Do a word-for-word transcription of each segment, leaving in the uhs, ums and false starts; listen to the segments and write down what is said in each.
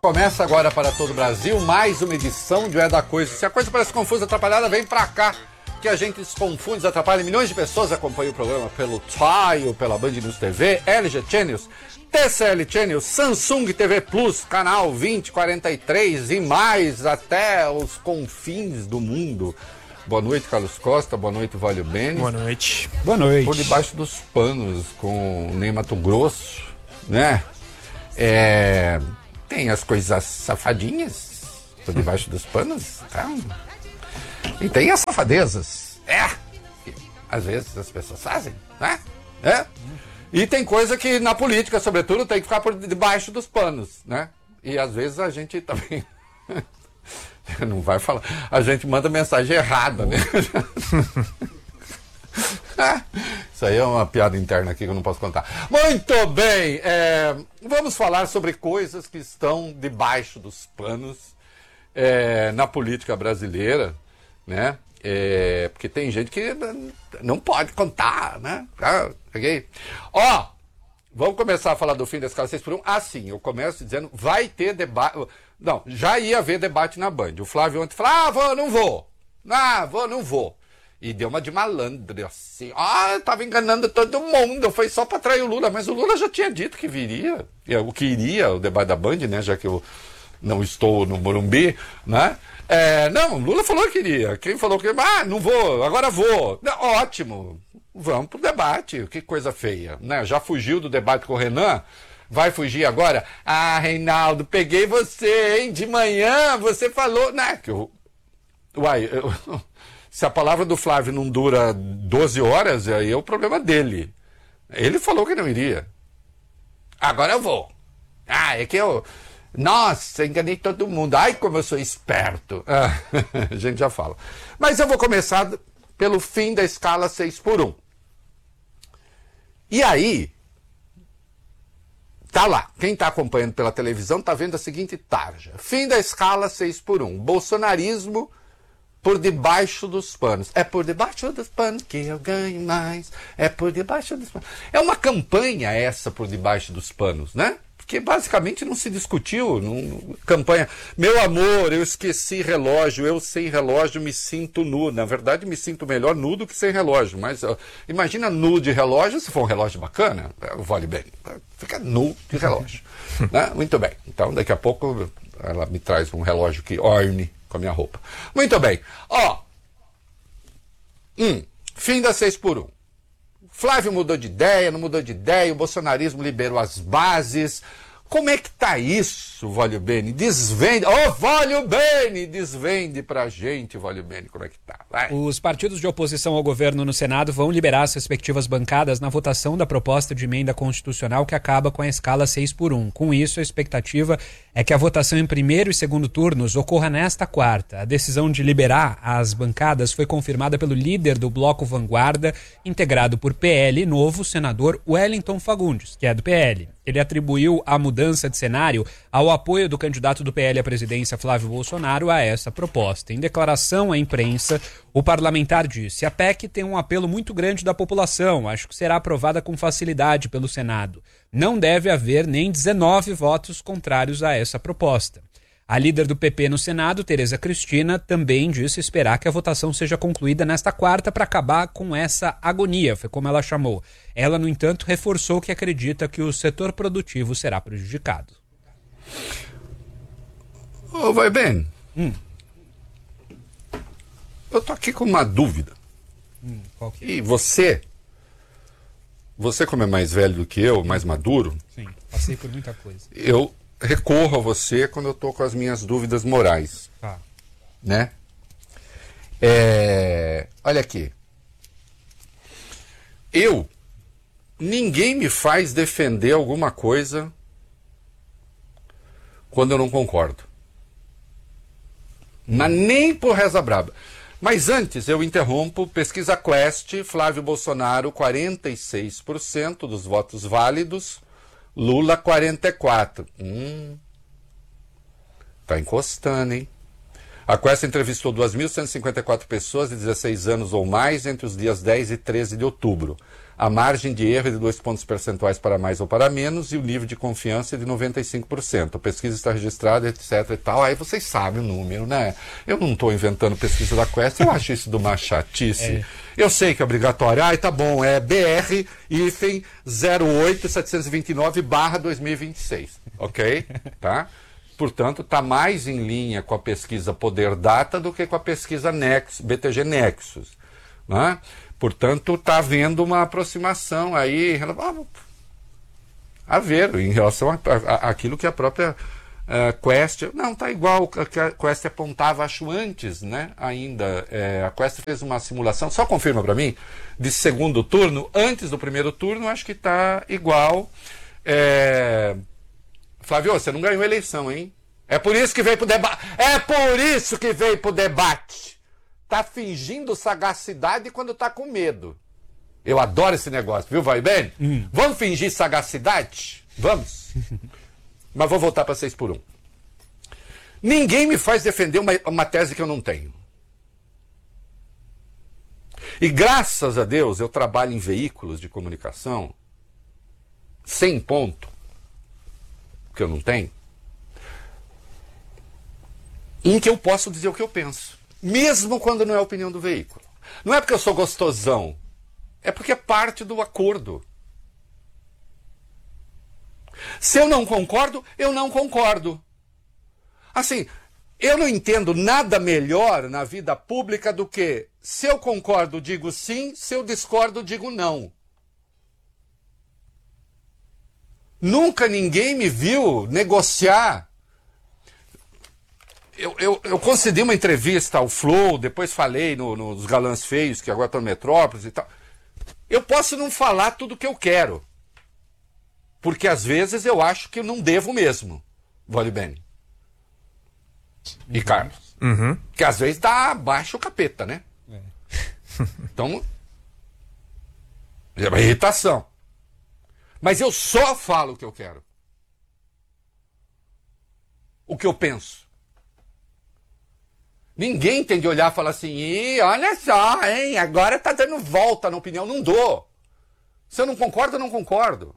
Começa agora para todo o Brasil mais uma edição de É da Coisa. Se a coisa parece confusa, atrapalhada, vem pra cá, que a gente se confunde, desatrapalha. Milhões de pessoas acompanham o programa pelo Tile, pela Band News T V, L G Channels, T C L Channels, Samsung T V Plus, canal vinte, quarenta e três e mais até os confins do mundo. Boa noite, Carlos Costa. Boa noite, Vale Bene. Boa noite. Boa noite. Por debaixo dos panos, com o Ney Mato Grosso, né? É... Tem as coisas safadinhas por debaixo dos panos, tá? E tem as safadezas, é, que às vezes as pessoas fazem, né? É. E tem coisa que na política, sobretudo, tem que ficar por debaixo dos panos, né? E às vezes a gente também não vai falar, a gente manda mensagem errada, né? Isso aí é uma piada interna aqui que eu não posso contar. Muito bem, é, vamos falar sobre coisas que estão debaixo dos panos é, na política brasileira, né? É, porque tem gente que não pode contar, né? Ah, okay? Ó, vamos começar a falar do fim da escala seis por um. Ah, sim, eu começo dizendo, vai ter debate. Não, já ia haver debate na Band. O Flávio ontem falou, ah, vou, não vou. Ah, vou, não vou. E deu uma de malandro, assim. Ah, tava enganando todo mundo. Foi só para atrair o Lula. Mas o Lula já tinha dito que viria. O que iria, o debate da Band, né? Já que eu não estou no Morumbi, né? É, não, o Lula falou que iria. Quem falou que... Ah, não vou, agora vou. Não, ótimo. Vamos pro debate. Que coisa feia, né? Já fugiu do debate com o Renan. Vai fugir agora? Ah, Reinaldo, peguei você, hein? De manhã você falou... Né? Que eu... Uai, eu... Se a palavra do Flávio não dura doze horas, aí é o problema dele. Ele falou que não iria. Agora eu vou. Ah, é que eu... Nossa, enganei todo mundo. Ai, como eu sou esperto. Ah, a gente já fala. Mas eu vou começar pelo fim da escala seis por um. E aí... Tá lá. Quem tá acompanhando pela televisão tá vendo a seguinte tarja. Fim da escala seis por um. Bolsonarismo... por debaixo dos panos. É por debaixo dos panos que eu ganho mais. É por debaixo dos panos. É uma campanha essa por debaixo dos panos, né? Porque basicamente não se discutiu. Não... Campanha. Meu amor, eu esqueci relógio. Eu sem relógio me sinto nu. Na verdade, me sinto melhor nu do que sem relógio. Mas uh, imagina nu de relógio. Se for um relógio bacana, vale bem. Fica nu de relógio. Né? Muito bem. Então, daqui a pouco ela me traz um relógio que orne com a minha roupa. Muito bem. Ó. Hum, fim da seis por um. Flávio mudou de ideia, não mudou de ideia, o bolsonarismo liberou as bases. Como é que tá isso, Vale Bene? Desvende. Ô, oh, Vale Bene, desvende pra gente, Vale Bene, como é que tá? Vai. Os partidos de oposição ao governo no Senado vão liberar as respectivas bancadas na votação da proposta de emenda constitucional que acaba com a escala seis por um. Com isso, a expectativa é que a votação em primeiro e segundo turnos ocorra nesta quarta. A decisão de liberar as bancadas foi confirmada pelo líder do Bloco Vanguarda, integrado por P L Novo, senador Wellington Fagundes, que é do P L. Ele atribuiu a mudança de cenário ao apoio do candidato do P L à presidência, Flávio Bolsonaro, a essa proposta. Em declaração à imprensa, o parlamentar disse: a P E C tem um apelo muito grande da população, acho que será aprovada com facilidade pelo Senado. Não deve haver nem dezenove votos contrários a essa proposta. A líder do P P no Senado, Tereza Cristina, também disse esperar que a votação seja concluída nesta quarta para acabar com essa agonia, foi como ela chamou. Ela, no entanto, reforçou que acredita que o setor produtivo será prejudicado. Ô, vai bem. Hum. Eu tô aqui com uma dúvida. Hum, qual que é? E você, você como é mais velho do que eu, mais maduro... Sim, passei por muita coisa. Eu recorro a você quando eu tô com as minhas dúvidas morais. Tá. Né? É... Olha aqui. Eu... Ninguém me faz defender alguma coisa quando eu não concordo. Mas nem por reza braba. Mas antes eu interrompo, pesquisa Quest, Flávio Bolsonaro, quarenta e seis por cento dos votos válidos, Lula, quarenta e quatro por cento. Hum, tá encostando, hein? A Quest entrevistou duas mil cento e cinquenta e quatro pessoas de dezesseis anos ou mais entre os dias dez e treze de outubro. A margem de erro é de dois pontos percentuais para mais ou para menos e o nível de confiança é de noventa e cinco por cento. A pesquisa está registrada, etc e tal. Aí vocês sabem o número, né? Eu não estou inventando pesquisa da Quest, eu acho isso de uma chatice. É. Eu sei que é obrigatório. Ah, tá bom, é B R hífen zero oito setecentos e vinte e nove barra dois mil e vinte e seis, ok? Tá? Portanto, está mais em linha com a pesquisa Poder Data do que com a pesquisa Nexus, B T G Nexus. Né? Portanto, está havendo uma aproximação aí a ver em relação àquilo que a própria uh, Quest... Não, está igual a que a Quest apontava, acho, antes, né? Ainda. É, a Quest fez uma simulação, só confirma para mim, de segundo turno. Antes do primeiro turno, acho que está igual. É... Flávio, você não ganhou a eleição, hein? É por isso que veio pro debate. É por isso que veio pro debate. Tá fingindo sagacidade quando tá com medo. Eu adoro esse negócio, viu, vai bem? Hum. Vamos fingir sagacidade? Vamos. Mas vou voltar para seis por um. Ninguém me faz defender uma, uma tese que eu não tenho. E graças a Deus eu trabalho em veículos de comunicação sem ponto, que eu não tenho, em que eu posso dizer o que eu penso. Mesmo quando não é a opinião do veículo. Não é porque eu sou gostosão. É porque é parte do acordo. Se eu não concordo, eu não concordo. Assim, eu não entendo nada melhor na vida pública do que se eu concordo, digo sim, se eu discordo, digo não. Nunca ninguém me viu negociar. Eu, eu, eu concedi uma entrevista ao Flow, depois falei no, nos Galãs Feios, que agora estão no Metrópolis e tal. Eu posso não falar tudo o que eu quero. Porque às vezes eu acho que eu não devo mesmo. Vale bem. E Carlos. Uhum. Que às vezes dá abaixo o capeta, né? É. Então, é uma irritação. Mas eu só falo o que eu quero. O que eu penso. Ninguém tem de olhar e falar assim, Ih, olha só, hein, agora tá dando volta na opinião. Não dou. Se eu não concordo, eu não concordo.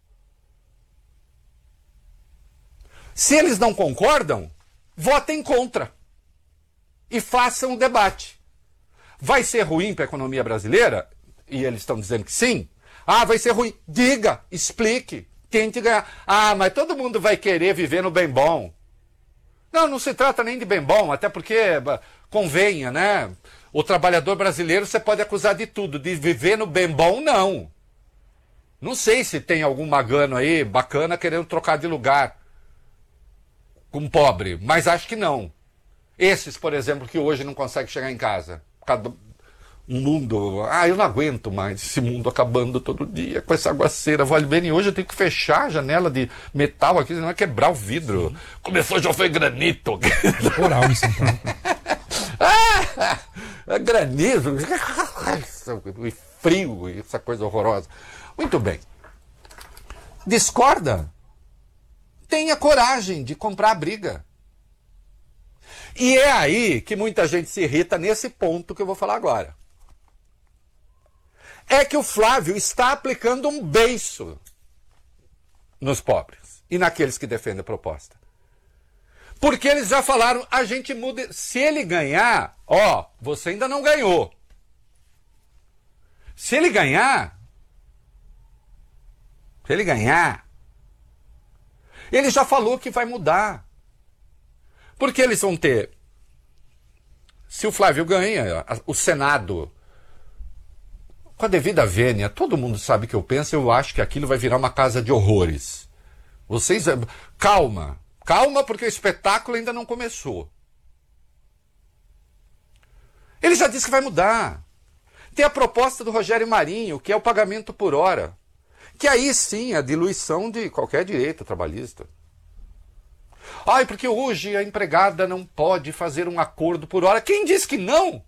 Se eles não concordam, votem contra. E façam o debate. Vai ser ruim para a economia brasileira? E eles estão dizendo que sim. Ah, vai ser ruim. Diga, explique, tente ganhar. Ah, mas todo mundo vai querer viver no bem bom. Não, não se trata nem de bem bom, até porque convenha, né? O trabalhador brasileiro você pode acusar de tudo, de viver no bem bom, não. Não sei se tem algum magano aí bacana querendo trocar de lugar com pobre, mas acho que não. Esses, por exemplo, que hoje não conseguem chegar em casa. Cada um mundo... Ah, eu não aguento mais esse mundo acabando todo dia com essa aguaceira. Vale bem, e hoje eu tenho que fechar a janela de metal aqui, senão vai quebrar o vidro. Sim. Começou, já foi granito. Temporal em São Paulo. Ah, é granizo. E frio, essa coisa horrorosa. Muito bem. Discorda? Tenha coragem de comprar a briga. E é aí que muita gente se irrita nesse ponto que eu vou falar agora. É que o Flávio está aplicando um beiço nos pobres e naqueles que defendem a proposta. Porque eles já falaram, a gente muda... Se ele ganhar, ó, você ainda não ganhou. Se ele ganhar... Se ele ganhar... Ele já falou que vai mudar. Porque eles vão ter... Se o Flávio ganha, o Senado... Com a devida vênia, todo mundo sabe o que eu penso, eu acho que aquilo vai virar uma casa de horrores. Vocês... Calma. Calma, porque o espetáculo ainda não começou. Ele já disse que vai mudar. Tem a proposta do Rogério Marinho, que é o pagamento por hora. Que aí sim é a diluição de qualquer direito trabalhista. Ai, porque hoje a empregada não pode fazer um acordo por hora. Quem disse que não?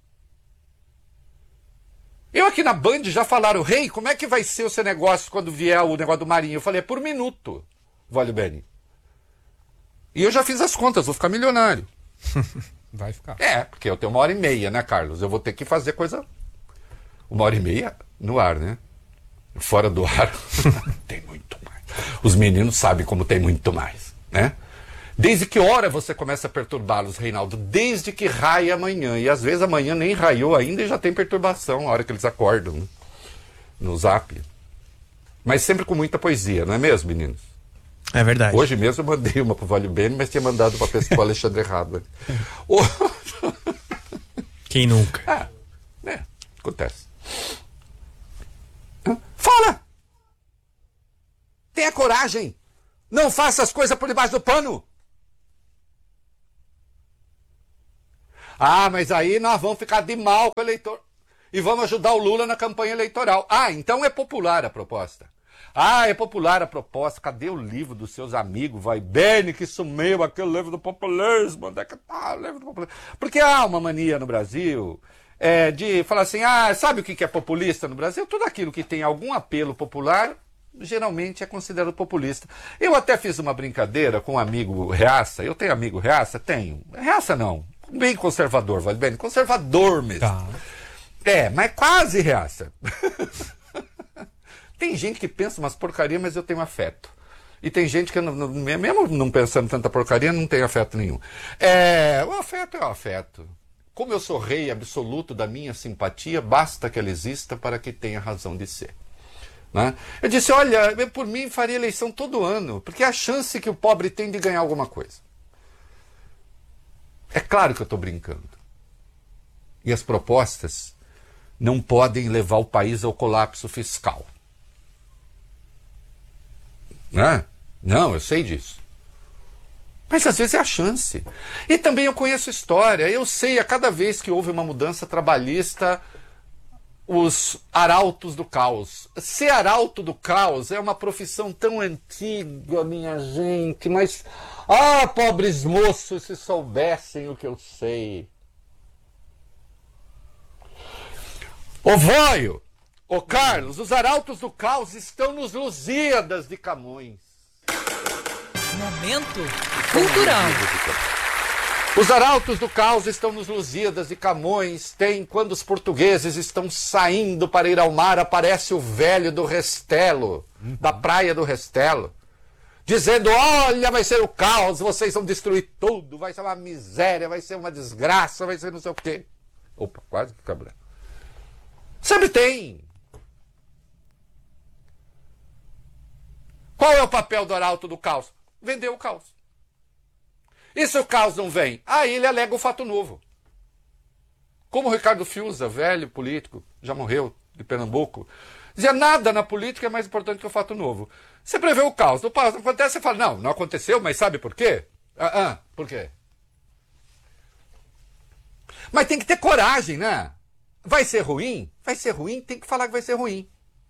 Eu aqui na Band já falaram, rei, como é que vai ser o seu negócio quando vier o negócio do Marinho? Eu falei, é por minuto, vale bem. E eu já fiz as contas, vou ficar milionário. Vai ficar. É, porque eu tenho uma hora e meia, né, Carlos? Eu vou ter que fazer coisa... Uma hora e meia no ar, né? Fora do ar tem muito mais. Os meninos sabem como tem muito mais, né? Desde que hora você começa a perturbá-los, Reinaldo? Desde que raia amanhã. E às vezes amanhã nem raiou ainda e já tem perturbação a hora que eles acordam, né? No zap. Mas sempre com muita poesia, não é mesmo, meninos? É verdade. Hoje mesmo eu mandei uma pro Vale Bene, mas tinha mandado pra pessoa pro Alexandre errado. Quem nunca? Ah, é, acontece. Fala! Tenha coragem! Não faça as coisas por debaixo do pano! Ah, mas aí nós vamos ficar de mal com o eleitor. E vamos ajudar o Lula na campanha eleitoral. Ah, então é popular a proposta. Ah, é popular a proposta. Cadê o livro dos seus amigos? Vai bem, que sumiu aquele livro do populismo. Onde é que tá o livro do populismo? Porque há uma mania no Brasil é, de falar assim, ah, sabe o que é populista no Brasil? Tudo aquilo que tem algum apelo popular, geralmente é considerado populista. Eu até fiz uma brincadeira com um amigo Reaça. Eu tenho amigo Reaça? Tenho. Reaça não. Bem conservador, vai bem. Conservador mesmo. Tá. É, mas quase Reaça. Tem gente que pensa umas porcaria, mas eu tenho afeto. E tem gente que, não, não, mesmo não pensando tanta porcaria, não tem afeto nenhum. É, o afeto é o afeto. Como eu sou rei absoluto da minha simpatia, basta que ela exista para que tenha razão de ser. Né? Eu disse, olha, eu, por mim faria eleição todo ano, porque é a chance que o pobre tem de ganhar alguma coisa. É claro que eu estou brincando. E as propostas não podem levar o país ao colapso fiscal. Né? Não, eu sei disso. Mas às vezes é a chance. E também eu conheço história. Eu sei, a cada vez que houve uma mudança trabalhista, os arautos do caos. Ser arauto do caos é uma profissão tão antiga, minha gente, mas... Ah, pobres moços, se soubessem o que eu sei. Ô Vóio, ô Carlos, os arautos do caos estão nos Lusíadas de Camões. Momento cultural. Os arautos do caos estão nos Lusíadas de Camões. Tem quando os portugueses estão saindo para ir ao mar, aparece o velho do Restelo, uhum. da praia do Restelo, dizendo, olha, vai ser o caos, vocês vão destruir tudo, vai ser uma miséria, vai ser uma desgraça, vai ser não sei o quê. Opa, quase que cabra. Sempre tem. Qual é o papel do arauto do caos? Vender o caos. E se o caos não vem? Aí ele alega o fato novo. Como o Ricardo Fiuza, velho político, já morreu, de Pernambuco, dizia, nada na política é mais importante que o fato novo. Você prevê o caos, o caos não acontece, você fala, não, não aconteceu, mas sabe por quê? Ah, ah, por quê? Mas tem que ter coragem, né? Vai ser ruim? Vai ser ruim, tem que falar que vai ser ruim.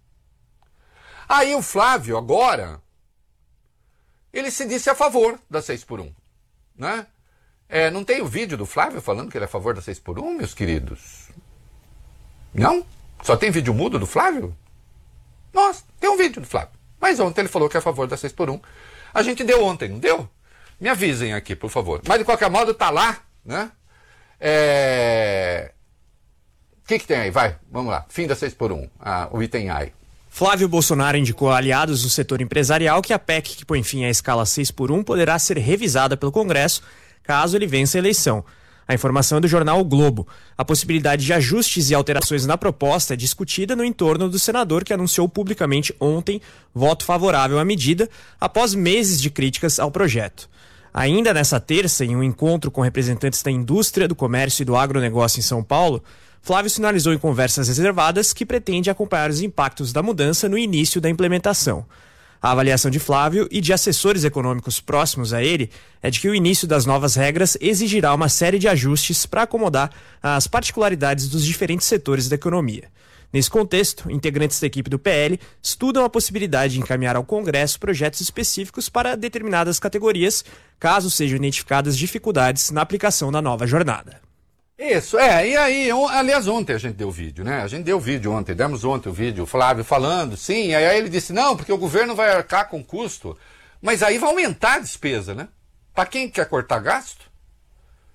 Aí o Flávio, agora, ele se disse a favor da seis por um. Né? É, não tem o vídeo do Flávio falando que ele é a favor da seis por um, meus queridos? Não? Só tem vídeo mudo do Flávio? Nossa, tem um vídeo do Flávio. Mas ontem ele falou que é a favor da seis por um. A gente deu ontem, não deu? Me avisem aqui, por favor. Mas de qualquer modo, tá lá, né? É... O que, que tem aí? Vai, vamos lá. Fim da seis por um, ah, o item A. Flávio Bolsonaro indicou a aliados do setor empresarial que a P E C que põe fim à escala seis por um poderá ser revisada pelo Congresso caso ele vença a eleição. A informação é do jornal O Globo. A possibilidade de ajustes e alterações na proposta é discutida no entorno do senador que anunciou publicamente ontem voto favorável à medida, após meses de críticas ao projeto. Ainda nessa terça, em um encontro com representantes da indústria, do comércio e do agronegócio em São Paulo, Flávio sinalizou em conversas reservadas que pretende acompanhar os impactos da mudança no início da implementação. A avaliação de Flávio e de assessores econômicos próximos a ele é de que o início das novas regras exigirá uma série de ajustes para acomodar as particularidades dos diferentes setores da economia. Nesse contexto, integrantes da equipe do P L estudam a possibilidade de encaminhar ao Congresso projetos específicos para determinadas categorias, caso sejam identificadas dificuldades na aplicação da nova jornada. Isso, é, e aí, aliás, ontem a gente deu vídeo, né? A gente deu vídeo ontem, demos ontem o vídeo, o Flávio falando, sim, aí ele disse, não, porque o governo vai arcar com custo, mas aí vai aumentar a despesa, né? Para quem quer cortar gasto?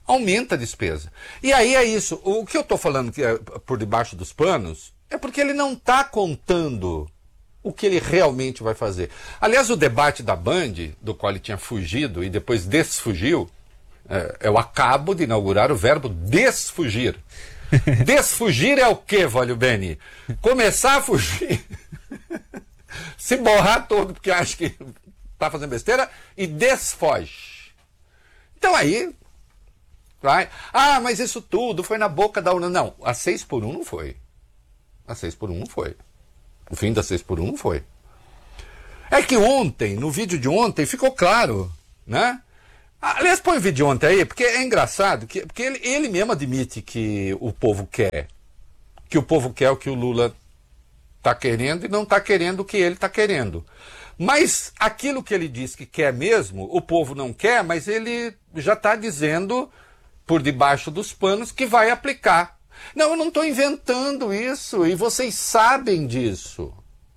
aumenta a despesa. E aí é isso. O que eu estou falando que é por debaixo dos panos é porque ele não está contando o que ele realmente vai fazer. Aliás, o debate da Band, do qual ele tinha fugido e depois desfugiu, é, eu acabo de inaugurar o verbo desfugir. Desfugir é o quê, Valio Beni? Começar a fugir, se borrar todo porque acha que está fazendo besteira e desfoge. Então aí, vai. Ah, mas isso tudo foi na boca da urna. Não, a seis por um não foi. A seis por um não foi. O fim da seis por um não foi. É que ontem, no vídeo de ontem, ficou claro, né? Aliás, põe o vídeo de ontem aí, porque é engraçado, que, porque ele, ele mesmo admite que o povo quer. Que o povo quer o que o Lula está querendo e não está querendo o que ele está querendo. Mas aquilo que ele diz que quer mesmo, o povo não quer, mas ele já está dizendo, por debaixo dos panos, que vai aplicar. Não, eu não estou inventando isso, e vocês sabem disso.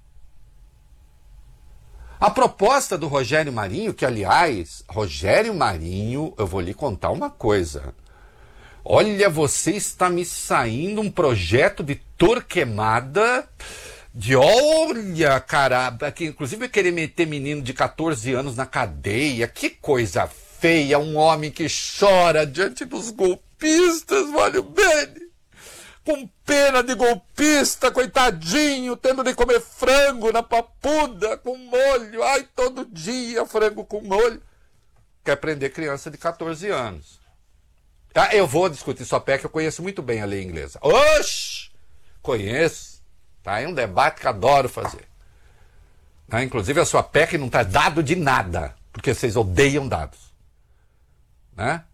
A proposta do Rogério Marinho, que aliás, Rogério Marinho, eu vou lhe contar uma coisa. Olha, você está me saindo um projeto de Torquemada, de olha, caramba, que inclusive vai querer meter menino de quatorze anos na cadeia, que coisa feia, um homem que chora diante dos golpistas, Valio Beni. Com pena de golpista, coitadinho, tendo de comer frango na papuda com molho. Ai, todo dia frango com molho. Quer prender criança de quatorze anos. Ah, eu vou discutir sua P E C, eu conheço muito bem a lei inglesa. Oxi! Conheço. Tá? É um debate que adoro fazer. Tá? Inclusive a sua P E C não está dado de nada, porque vocês odeiam dados. Né?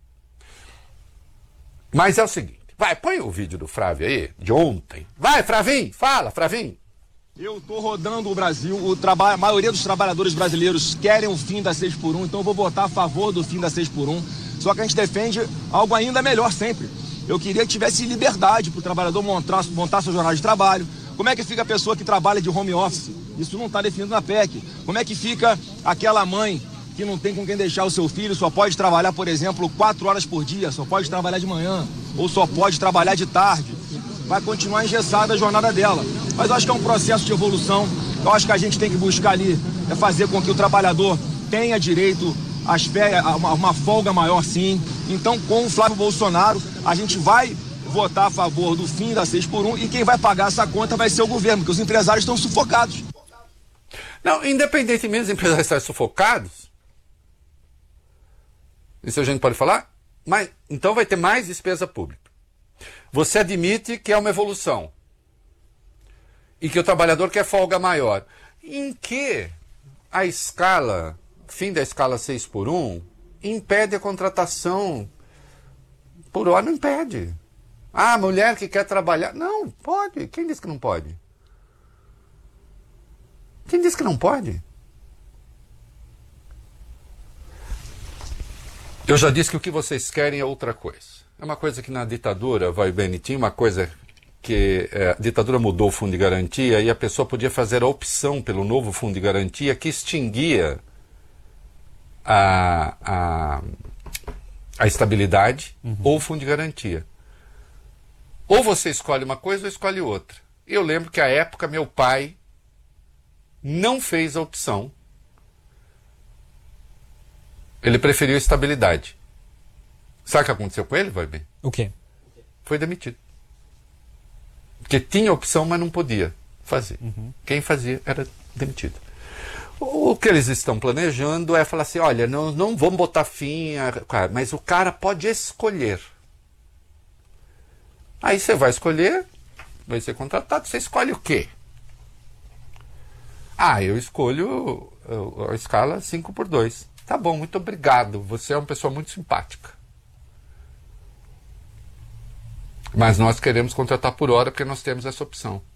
Mas é o seguinte. Vai, põe o vídeo do Flávio aí, de ontem. Vai, Flavinho, fala, Flavinho. Eu tô rodando o Brasil, o traba... a maioria dos trabalhadores brasileiros querem o fim da seis por um, então eu vou votar a favor do fim da seis por um. Só que a gente defende algo ainda melhor sempre. Eu queria que tivesse liberdade para o trabalhador montar, montar sua jornada de trabalho. Como é que fica a pessoa que trabalha de home office? Isso não está definido na P E C. Como é que fica aquela mãe que não tem com quem deixar o seu filho, só pode trabalhar, por exemplo, quatro horas por dia, só pode trabalhar de manhã, ou só pode trabalhar de tarde? Vai continuar engessada a jornada dela. Mas eu acho que é um processo de evolução. Eu acho que a gente tem que buscar ali é fazer com que o trabalhador tenha direito às férias, a uma, uma folga maior, sim. Então, com o Flávio Bolsonaro, a gente vai votar a favor do fim da seis por um e quem vai pagar essa conta vai ser o governo, porque os empresários estão sufocados. Não, independentemente dos empresários estarem sufocados, isso a gente pode falar, mas então vai ter mais despesa pública. Você admite que é uma evolução e que o trabalhador quer folga maior. Em que a escala, fim da escala seis por um, impede a contratação por hora? Não impede. Ah, mulher que quer trabalhar. Não, pode. Quem disse que não pode? Quem disse que não pode? Eu já disse que o que vocês querem é outra coisa. É uma coisa que na ditadura, vai bem, tinha uma coisa que é, a ditadura mudou o fundo de garantia e a pessoa podia fazer a opção pelo novo fundo de garantia que extinguia a, a, a estabilidade uhum. ou o fundo de garantia. Ou você escolhe uma coisa ou escolhe outra. Eu lembro que à época meu pai não fez a opção. Ele preferiu estabilidade. Sabe o que aconteceu com ele, vai bem? O quê? Foi demitido. Porque tinha opção, mas não podia fazer. Uhum. Quem fazia era demitido. O que eles estão planejando é falar assim, olha, não, não vamos botar fim, a... mas o cara pode escolher. Aí você vai escolher, vai ser contratado, você escolhe o quê? Ah, eu escolho a escala cinco por dois. Tá bom, muito obrigado. Você é uma pessoa muito simpática. Mas nós queremos contratar por hora porque nós temos essa opção.